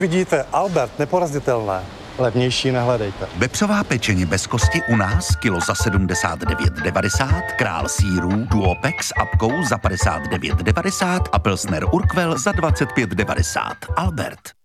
Vidíte, Albert, neporazitelné. Levnější nehledejte. Vepřová pečeně bez kosti u nás kilo za 79,90, král sýrů Duopex s apkou za 59,90 a pilsner Urquell za 25,90. Albert.